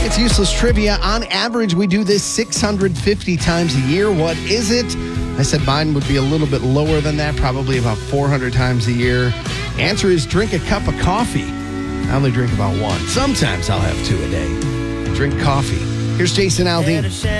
It's useless trivia. On average, we do this 650 times a year. What is it? I said mine would be a little bit lower than that, probably about 400 times a year. Answer is drink a cup of coffee. I only drink about one. Sometimes I'll have two a day. Drink coffee. Here's Jason Aldean.